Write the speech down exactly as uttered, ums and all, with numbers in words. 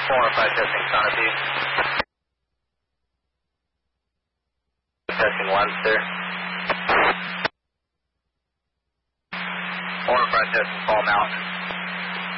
four one five testing Sonotube. Testing one, sir. four one five testing Fall Mountain.